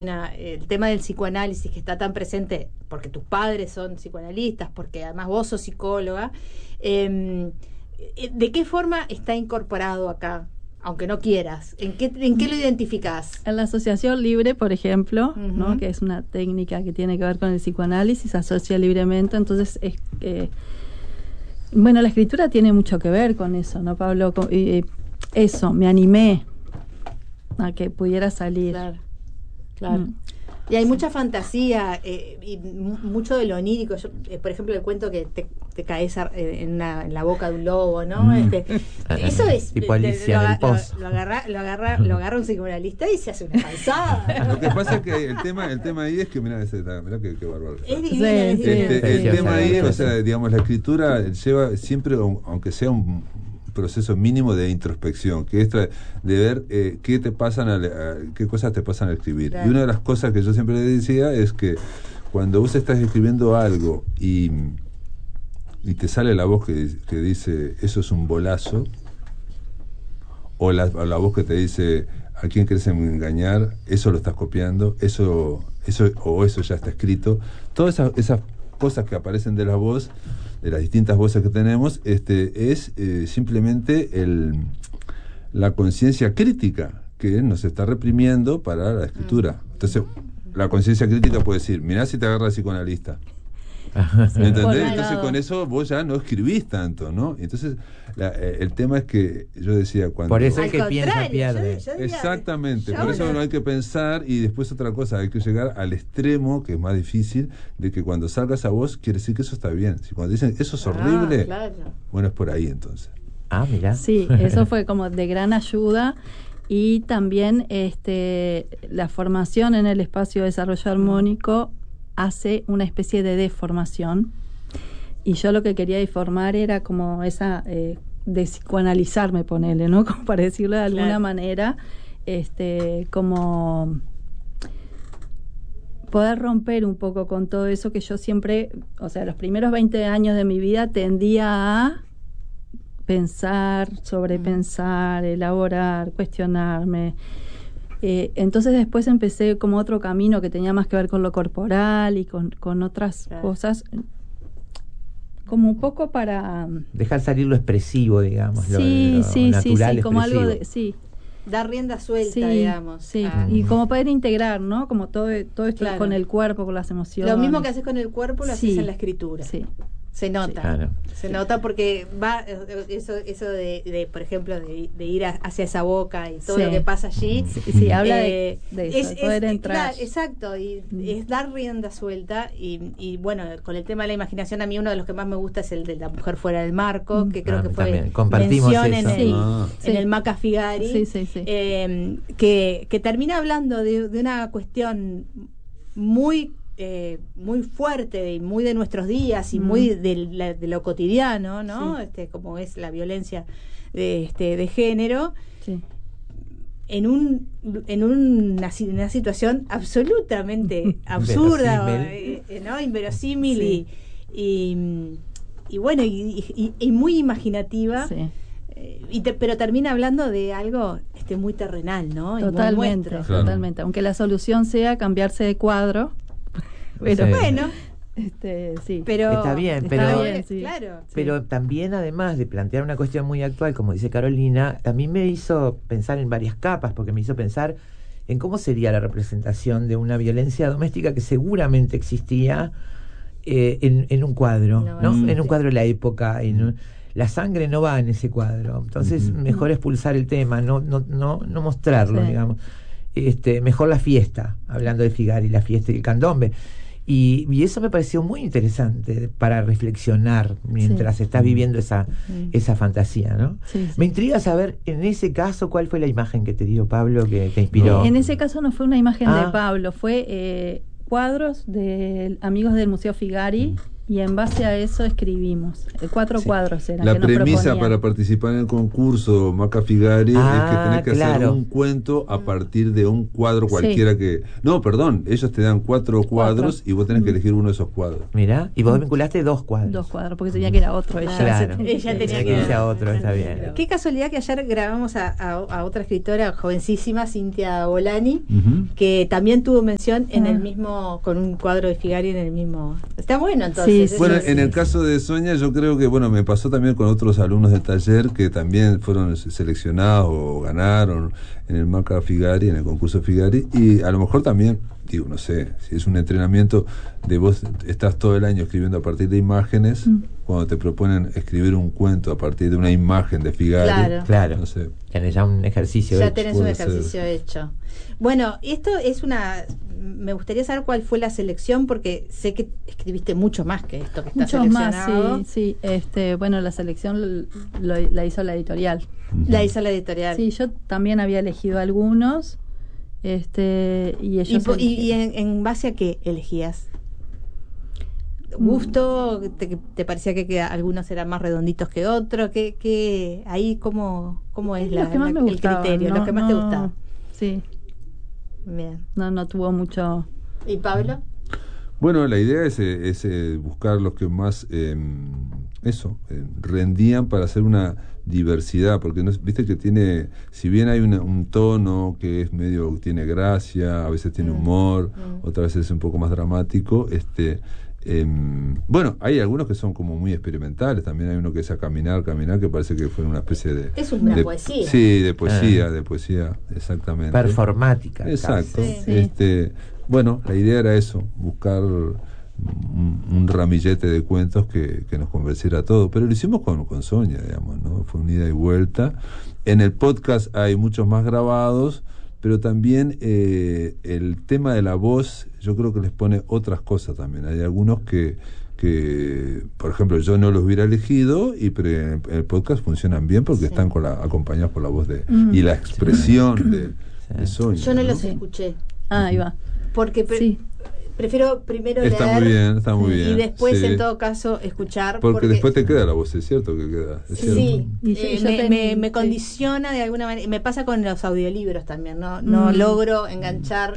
el tema del psicoanálisis que está tan presente, porque tus padres son psicoanalistas, porque además vos sos psicóloga, ¿de qué forma está incorporado acá? Aunque no quieras, ¿en qué lo identificás? En la asociación libre, por ejemplo, Uh-huh. ¿no? Que es una técnica que tiene que ver con el psicoanálisis, asocia libremente, entonces bueno, la escritura tiene mucho que ver con eso, ¿no, Pablo? Eso, me animé a que pudiera salir. Claro. Y hay mucha fantasía y mucho de lo onírico. Yo, por ejemplo, el cuento que te caes en la boca de un lobo, ¿no? Eso es tipo Alicia en el Pozo. lo agarra un psicoanalista y se hace una calzada. Lo que pasa es que el tema ahí es que, mirá qué bárbaro. Es divino, es divino. El tema ahí, o sea, digamos, la escritura lleva siempre, aunque sea un proceso mínimo de introspección, que es de ver qué cosas te pasan al escribir. Claro. Y una de las cosas que yo siempre le decía es que cuando vos estás escribiendo algo y te sale la voz que dice eso es un bolazo, o la voz que te dice a quién querés engañar, eso lo estás copiando, eso ya está escrito, todas esas cosas que aparecen de la voz, de las distintas voces que tenemos, es simplemente la conciencia crítica que nos está reprimiendo para la escritura. Entonces, la conciencia crítica puede decir, mirá si te agarra el psicoanalista. ¿Me entendés? Entonces con eso vos ya no escribís tanto, ¿no? Entonces el tema es que yo decía cuando... Por eso el que piensa pierde. Exactamente, por eso no hay que pensar. Y después otra cosa, hay que llegar al extremo, que es más difícil, de que cuando salgas a vos quiere decir que eso está bien. Si cuando dicen eso es horrible, claro. Bueno, es por ahí entonces. Mirá. Sí, eso fue como de gran ayuda. Y también la formación en el espacio de desarrollo armónico hace una especie de deformación, y yo lo que quería deformar era como esa de psicoanalizarme, ponele, ¿no? Como para decirlo de alguna manera, como poder romper un poco con todo eso que yo siempre, o sea, los primeros 20 años de mi vida tendía a pensar, sobrepensar, elaborar, cuestionarme. Entonces después empecé como otro camino que tenía más que ver con lo corporal y con otras cosas, como un poco para dejar salir lo expresivo, digamos, sí, lo natural, sí, como algo de dar rienda suelta, digamos. Sí, y como poder integrar, ¿no? Como todo esto con el cuerpo, con las emociones. Lo mismo que haces con el cuerpo lo haces en la escritura. Sí. Se nota, se nota porque va eso de por ejemplo, de ir hacia esa boca y todo lo que pasa allí. Sí, habla de eso, de poder entrar. Claro, exacto, y es dar rienda suelta y bueno, con el tema de la imaginación, a mí uno de los que más me gusta es el de la mujer fuera del marco, que creo que fue mención en el Maca Figari, que termina hablando de una cuestión muy fuerte y muy de nuestros días y muy de lo cotidiano, ¿no? Como es la violencia de género, en una situación absolutamente absurda, ¿no? Inverosímil y bueno, y muy imaginativa. Pero termina hablando de algo muy terrenal, ¿no? Totalmente, totalmente. Aunque la solución sea cambiarse de cuadro. Pero bueno, pero está bien, claro. Pero también, además de plantear una cuestión muy actual, como dice Carolina, a mí me hizo pensar en varias capas, porque me hizo pensar en cómo sería la representación de una violencia doméstica que seguramente existía en un cuadro, ¿no? En un cuadro de la época. La sangre no va en ese cuadro, entonces mejor expulsar el tema, no mostrarlo, digamos. Mejor la fiesta, hablando de Figari, la fiesta y el candombe. Y eso me pareció muy interesante para reflexionar mientras estás viviendo esa fantasía, ¿no? Me intriga saber, en ese caso, ¿cuál fue la imagen que te dio Pablo que te inspiró? En ese caso no fue una imagen de Pablo, fue cuadros de amigos del Museo Figari Y en base a eso escribimos. 4 cuadros eran. La que nos premisa proponían. para participar en el concurso Maca Figari es que tenés que hacer un cuento a partir de un cuadro cualquiera que... No, perdón, ellos te dan 4 cuadros y vos tenés que elegir uno de esos cuadros. Mirá, y vos vinculaste 2 cuadros. 2 cuadros, porque tenía que era otro. Claro. Ella tenía que sea otro, está bien. Qué casualidad que ayer grabamos a otra escritora jovencísima, Cintia Bolani, que también tuvo mención en el mismo, con un cuadro de Figari en el mismo. Está bueno entonces. Sí, bueno, en el caso de Sonia, yo creo que, bueno, me pasó también con otros alumnos del taller que también fueron seleccionados o ganaron en el Maca Figari, en el concurso Figari, y a lo mejor también, digo, no sé, si es un entrenamiento de vos estás todo el año escribiendo a partir de imágenes, cuando te proponen escribir un cuento a partir de una imagen de Figari, claro, no sé. Tenés ya un ejercicio ya hecho. tenés un ejercicio hecho. Bueno, esto es me gustaría saber cuál fue la selección, porque sé que escribiste mucho más que esto que está seleccionado. Más, sí. Bueno, la selección la hizo la editorial. La hizo la editorial. Sí, yo también había elegido algunos. Y ellos ¿Y en base a qué elegías? ¿Gusto? ¿Te parecía que algunos eran más redonditos que otros? ¿Qué ahí cómo es el criterio? Los que más te gustaban. Sí. Bien. No tuvo mucho. ¿Y Pablo? Bueno, la idea es buscar los que más rendían para hacer una diversidad, porque no, viste que tiene, si bien hay un tono que es medio, tiene gracia, a veces tiene humor, otras veces es un poco más dramático, bueno, hay algunos que son como muy experimentales, también hay uno que es a caminar, que parece que fue una especie de... Es una poesía. Sí, de poesía, exactamente. Performática. Exacto. Sí. Bueno, la idea era eso, buscar un ramillete de cuentos que nos convenciera a todos, pero lo hicimos con Sonia, digamos, ¿no? Fue una ida y vuelta. En el podcast hay muchos más grabados, pero también el tema de la voz, yo creo que les pone otras cosas también. Hay algunos que por ejemplo, yo no los hubiera elegido, pero en el podcast funcionan bien porque están acompañados por la voz y la expresión de Sonia. Yo no los escuché. Ahí va. Porque prefiero primero leer. Está muy bien. Y después, en todo caso, escuchar. Porque después te queda la voz, ¿es cierto que queda? Sí, me condiciona de alguna manera. Me pasa con los audiolibros también, no logro enganchar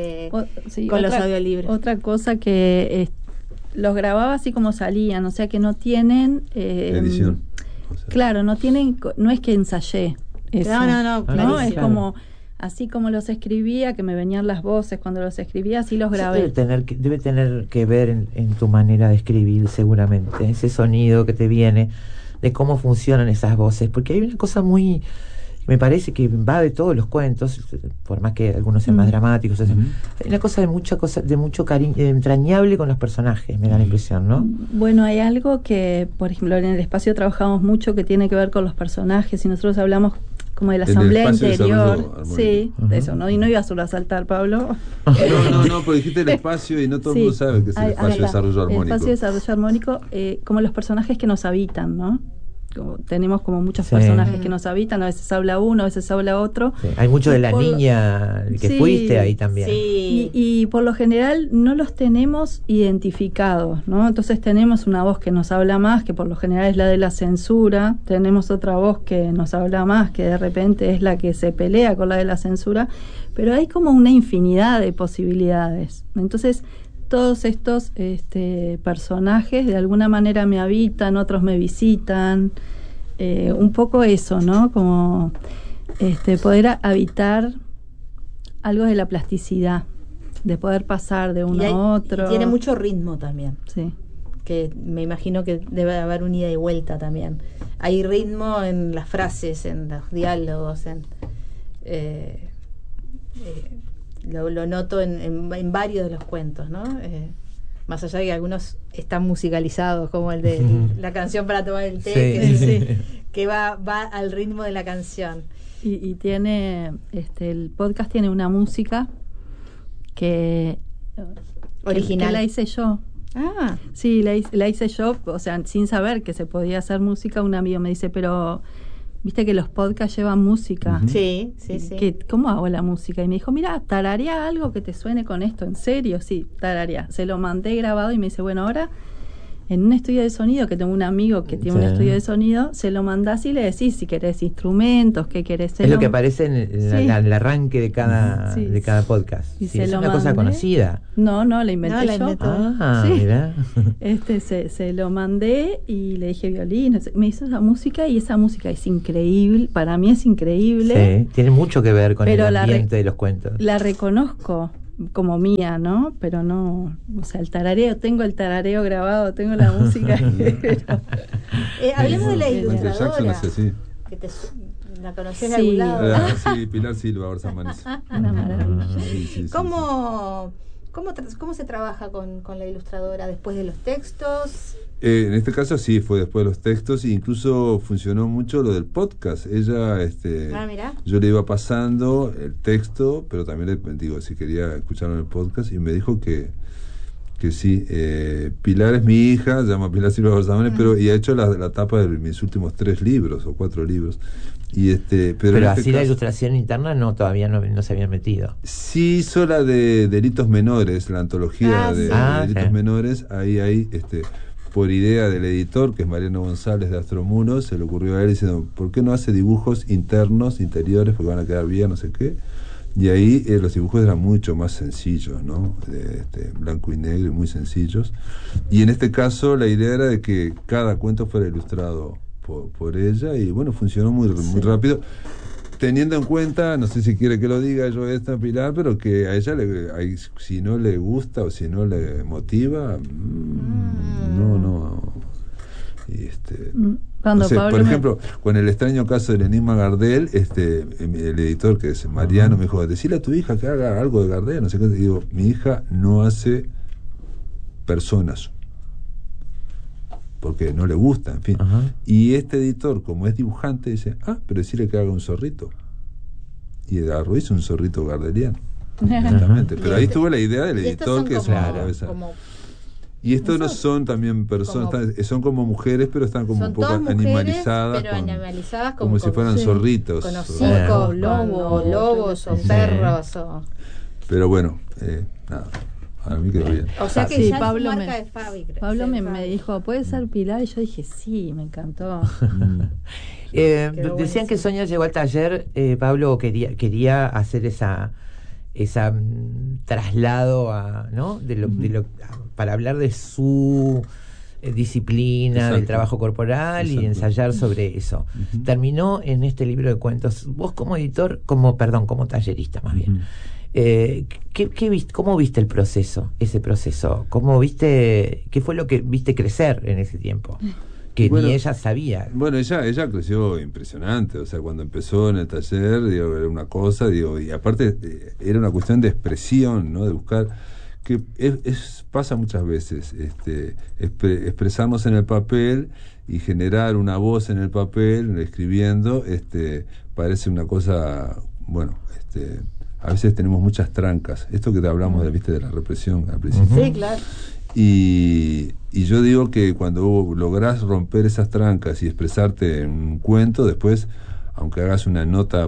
con los audiolibros. Otra cosa que los grababa así como salían, o sea que no tienen... edición. Claro, no es que ensayé eso. No, es como... Así como los escribía, que me venían las voces cuando los escribía, así los grabé. Debe tener que ver en tu manera de escribir, seguramente, ese sonido que te viene, de cómo funcionan esas voces, porque hay una cosa muy, me parece que va de todos los cuentos, por más que algunos sean más dramáticos, hay una cosa de mucho cariño, entrañable con los personajes, me da la impresión, ¿no? Bueno, hay algo que, por ejemplo, en el espacio trabajamos mucho que tiene que ver con los personajes, y nosotros hablamos como de la asamblea interior, de eso, ¿no? Y no ibas solo a saltar, Pablo. No, porque dijiste el espacio y no todo el mundo sabe que es el espacio de desarrollo armónico. El espacio de desarrollo armónico, como los personajes que nos habitan, ¿no? Tenemos como muchos personajes que nos habitan, a veces habla uno, a veces habla otro. Sí. Hay mucho de la niña que fuiste ahí también. Sí. Y por lo general no los tenemos identificados, ¿no? Entonces tenemos una voz que nos habla más, que por lo general es la de la censura, tenemos otra voz que nos habla más, que de repente es la que se pelea con la de la censura, pero hay como una infinidad de posibilidades. Entonces todos estos personajes de alguna manera me habitan, otros me visitan, un poco eso, ¿no? Como poder habitar algo de la plasticidad, de poder pasar de uno a otro. Y tiene mucho ritmo también. Sí. Que me imagino que debe haber un ida y vuelta también. Hay ritmo en las frases, en los diálogos, lo noto en varios de los cuentos, ¿no? Más allá de que algunos están musicalizados, como el de la canción para tomar el té, que va al ritmo de la canción. Y tiene, el podcast tiene una música que original, que la hice yo. Ah. Sí, la hice yo, o sea, sin saber que se podía hacer música. Un amigo me dice, pero viste que los podcasts llevan música. Sí. ¿Cómo hago la música? Y me dijo, mira, tararea algo que te suene con esto, ¿en serio? Sí, tararea. Se lo mandé grabado y me dice, bueno, ahora en un estudio de sonido, que tengo un amigo que tiene un estudio de sonido, se lo mandás y le decís si querés instrumentos, qué querés. Es lo que aparece en el arranque de cada podcast. Y es una cosa conocida. No, la inventé yo. Mirá. Se lo mandé y le dije violín. Me hizo esa música y esa música es increíble. Para mí es increíble. Sí, tiene mucho que ver con el ambiente de los cuentos. La reconozco como mía, ¿no? Pero no, o sea, tengo el tarareo grabado, tengo la música. Hablemos de la ilustradora. Jackson es así. Que la conocés de algún lado. Sí, Pilar Silva, Orsa Manes. Una maravilla. ¿Cómo se trabaja con la ilustradora después de los textos? En este caso sí, fue después de los textos, e incluso funcionó mucho lo del podcast. Ella, yo le iba pasando el texto, pero también le digo si quería escucharlo en el podcast, y me dijo que sí. Pilar es mi hija, se llama Pilar Silva Barzamane, y ha hecho la tapa de mis últimos 3 libros o 4 libros. Y pero así la ilustración interna todavía no se había metido. Sí hizo la de Delitos Menores, la antología de Delitos Menores. Ahí por idea del editor, que es Mariano González de Astromuros, se le ocurrió a él diciendo, ¿por qué no hace dibujos internos, interiores, porque van a quedar bien, no sé qué? Y ahí los dibujos eran mucho más sencillos, ¿no? Blanco y negro y muy sencillos. Y en este caso la idea era de que cada cuento fuera ilustrado por ella, y bueno, funcionó muy rápido, teniendo en cuenta, no sé si quiere que lo diga yo Pilar, pero que a ella si no le gusta o si no le motiva, no. Y Cuando por ejemplo, con el extraño caso del enigma Gardel, el editor, que es Mariano, me dijo, decile a tu hija que haga algo de Gardel, no sé qué. Y digo, mi hija no hace personas porque no le gusta, en fin. Y este editor, como es dibujante, dice, pero decirle que haga un zorrito. Y agarró, hizo un zorrito gardeliano. Exactamente. Pero ahí estuvo la idea del editor, que es una cabeza. Y estos no son también personas, son como mujeres, pero están como un poco animalizadas. Pero animalizadas como si fueran zorritos. Con hocicos, lobos o perros. Pero bueno, nada. A mí quedó bien. O sea que ya Pablo es marca de Fabi. Pablo me dijo, ¿puede ser Pilar? Y yo dije, sí, me encantó. Decían que Sonia llegó al taller, Pablo quería hacer esa traslado para hablar de su disciplina. Exacto. Del trabajo corporal. Exacto. Y ensayar sobre eso. Terminó en este libro de cuentos. Vos como editor, como tallerista más bien. ¿Cómo viste ese proceso? ¿Qué fue lo que viste crecer en ese tiempo? Que ni ella sabía. Bueno, ella creció impresionante. O sea, cuando empezó en el taller, era una cosa, y aparte era una cuestión de expresión, ¿no? De buscar, que pasa muchas veces, expresarnos en el papel y generar una voz en el papel, escribiendo, parece una cosa, a veces tenemos muchas trancas. Esto que te hablamos de la represión al principio. Sí, claro. Y yo digo que cuando lográs romper esas trancas y expresarte en un cuento, después, aunque hagas una nota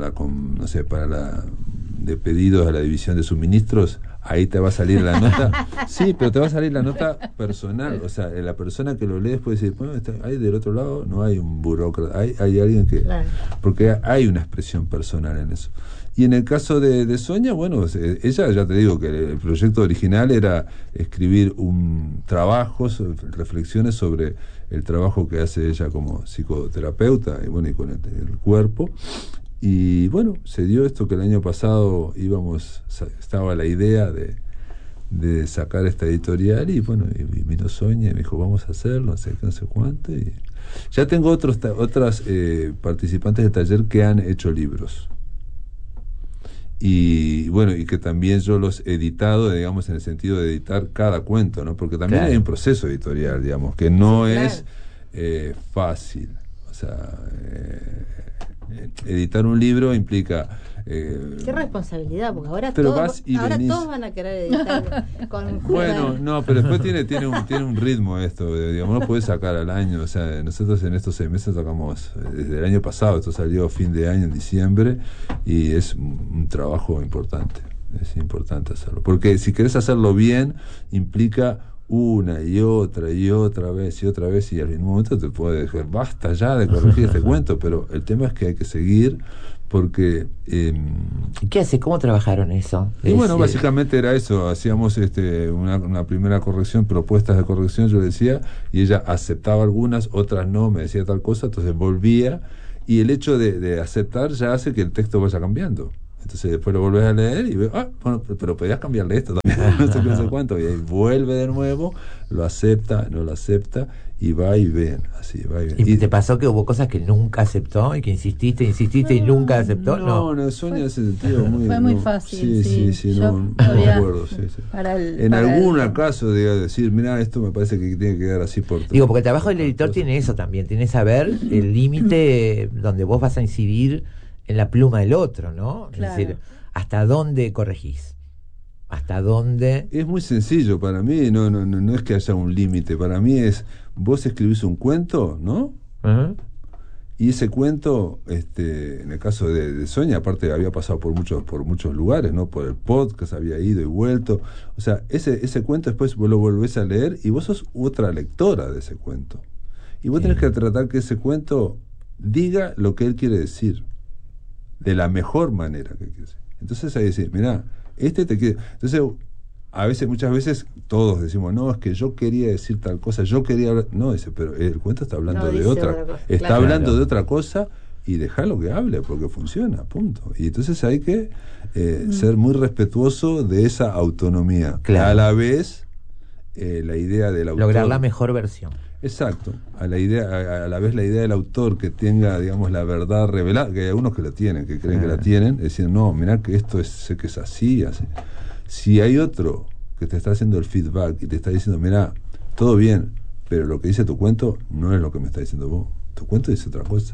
de pedidos a la división de suministros, ahí te va a salir la nota. Sí, pero te va a salir la nota personal. O sea, la persona que lo lees puede decir, bueno, ahí del otro lado no hay un burócrata, hay alguien que... Claro. Porque hay una expresión personal en eso. Y en el caso de Sonia, bueno, ella, ya te digo que el proyecto original era escribir reflexiones sobre el trabajo que hace ella como psicoterapeuta y con el cuerpo. Y bueno, se dio esto que el año pasado estaba la idea de sacar esta editorial, y bueno, y vino Sonia y me dijo, vamos a hacerlo, no sé cuánto. Y ya tengo otras participantes del taller que han hecho libros. Y bueno, y que también yo los he editado, digamos, en el sentido de editar cada cuento, ¿no? Porque también hay un proceso editorial, digamos, que no es fácil. O sea, editar un libro implica... qué responsabilidad, porque ahora todos van a querer editar con... Bueno, no, pero después tiene un ritmo esto, digamos, no puedes sacar al año. O sea, nosotros en estos 6 meses sacamos desde el año pasado, esto salió a fin de año, en diciembre, y es un trabajo importante. Es importante hacerlo, porque si querés hacerlo bien, implica una y otra vez, y en un momento te puede decir, basta ya de corregir este cuento, pero el tema es que hay que seguir, porque... ¿Qué hace? ¿Cómo trabajaron eso? Y bueno, básicamente era eso, hacíamos una primera corrección, propuestas de corrección, yo decía, y ella aceptaba algunas, otras no, me decía tal cosa, entonces volvía, y el hecho de aceptar ya hace que el texto vaya cambiando. Entonces después lo volvés a leer y ves, bueno, pero podías cambiarle esto también, no sé cuánto, y ahí vuelve de nuevo, lo acepta, no lo acepta, y va y ven, así, va y ven. ¿Y te pasó que hubo cosas que nunca aceptó y que insististe y nunca aceptó? No, Sonia en ese sentido fue muy fácil. Sí, no me acuerdo. En algún caso de decir, mira, esto me parece que tiene que quedar así por... Digo, porque el trabajo del editor tiene eso también, tiene saber el límite donde vos vas a incidir en la pluma del otro, ¿no? Claro. Es decir, ¿hasta dónde corregís? ¿Hasta dónde? Es muy sencillo para mí, no es que haya un límite, para mí es, vos escribís un cuento, ¿no? Uh-huh. Y ese cuento, en el caso de Sonia, aparte había pasado por muchos lugares, ¿no? Por el podcast, había ido y vuelto, o sea, ese cuento después vos lo volvés a leer y vos sos otra lectora de ese cuento. Y vos tenés que tratar que ese cuento diga lo que él quiere decir, de la mejor manera que quiere decir. Entonces ahí decís, mirá, te quiere... Entonces, muchas veces, todos decimos, no, es que yo quería decir tal cosa, yo quería hablar... No, dice, pero el cuento está hablando de otra cosa. Está hablando de otra cosa y dejarlo que hable, porque funciona, punto. Y entonces hay que ser muy respetuoso de esa autonomía. Claro. A la vez, la idea del autor... Lograr la mejor versión. Exacto, a la vez la idea del autor que tenga, digamos, la verdad revelada, que hay algunos que la tienen, que creen que la tienen, es decir, no, mirá que esto sé que es así. Si hay otro que te está haciendo el feedback y te está diciendo, mirá, todo bien, pero lo que dice tu cuento no es lo que me está diciendo vos, tu cuento dice otra cosa.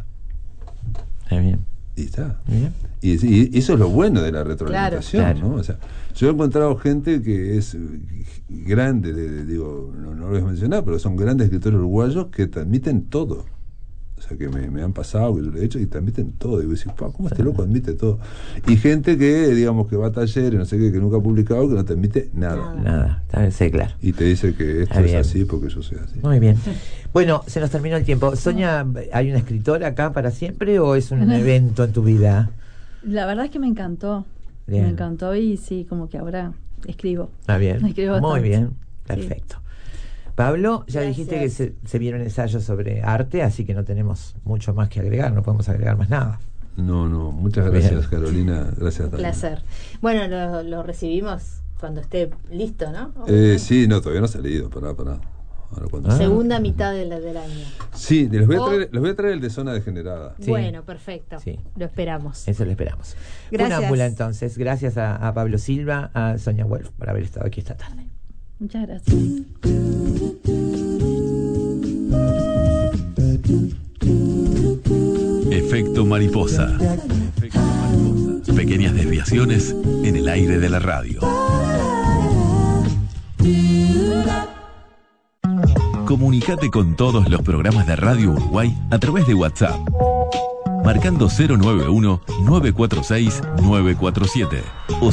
Bien. Y está. Bien. Y eso es lo bueno de la retroalimentación, claro. ¿No? O sea, yo he encontrado gente que es grande, no lo voy a mencionar, pero son grandes escritores uruguayos que transmiten todo. O sea, que me han pasado, que yo lo he hecho, y transmiten todo. Y digo, ¿cómo este loco admite todo? Y gente que, digamos, que va a talleres, no sé qué, que nunca ha publicado, que no transmite nada. Nada, sí, claro. Y te dice que esto es así porque yo soy así. Muy bien. Bueno, se nos terminó el tiempo. Sonia, ¿hay una escritora acá para siempre o es un evento en tu vida? La verdad es que me encantó. Bien. Me encantó y sí, como que ahora escribo. Bien. Escribo muy bien, perfecto. Sí. Pablo, ya dijiste que se vieron ensayos sobre arte, así que no tenemos mucho más que agregar, no podemos agregar más nada. No, muchas gracias, Carolina, gracias. Un placer. Bueno, lo recibimos cuando esté listo, ¿no? Sí, todavía no ha salido, pará. Segunda mitad del año. Sí, les voy a traer el de Zona Degenerada. Sí. Bueno, perfecto. Sí. Lo esperamos. Eso lo esperamos. Gracias. Funámbula, entonces. Gracias a Pablo Silva, a Sonia Wolf por haber estado aquí esta tarde. Muchas gracias. Efecto mariposa. Pequeñas desviaciones en el aire de la radio. Comunicate con todos los programas de Radio Uruguay a través de WhatsApp, marcando 091-946-947 o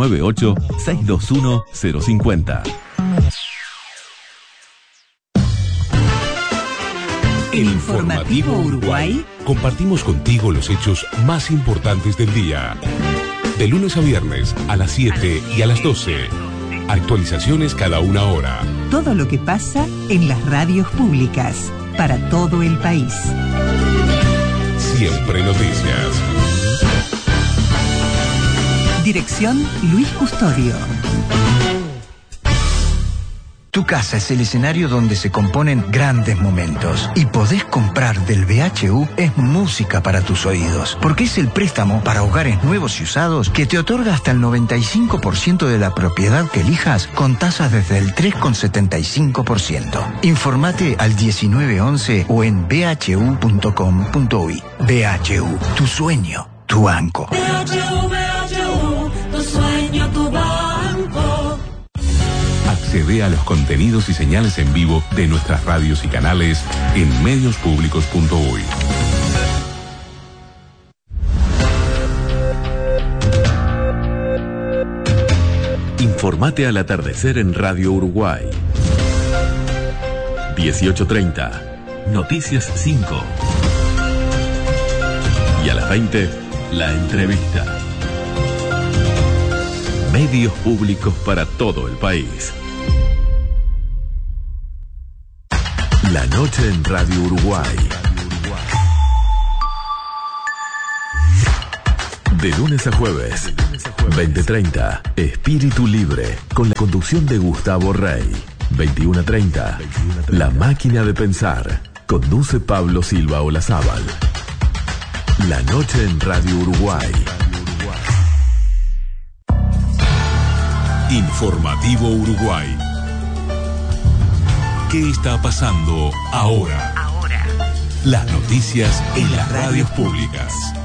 098-621-050. El Informativo Uruguay. Compartimos contigo los hechos más importantes del día. De lunes a viernes a las 7 y a las 12. Actualizaciones cada una hora. Todo lo que pasa en las radios públicas para todo el país. Siempre noticias. Dirección Luis Custodio. Tu casa es el escenario donde se componen grandes momentos. Y podés comprar del BHU es música para tus oídos. Porque es el préstamo para hogares nuevos y usados que te otorga hasta el 95% de la propiedad que elijas con tasas desde el 3,75%. Informate al 1911 o en bhu.com.uy. BHU, tu sueño, tu banco. BHU, tu sueño, tu banco. Accede a los contenidos y señales en vivo de nuestras radios y canales en mediospublicos.uy. Informate al atardecer en Radio Uruguay. 18:30, Noticias 5. Y a las 20, la entrevista. Medios públicos para todo el país. La noche en Radio Uruguay. De lunes a jueves, 20:30, Espíritu Libre, con la conducción de Gustavo Rey. 21:30, La Máquina de Pensar, conduce Pablo Silva Olazábal. La noche en Radio Uruguay. Informativo Uruguay. ¿Qué está pasando ahora? Las noticias en las radios públicas.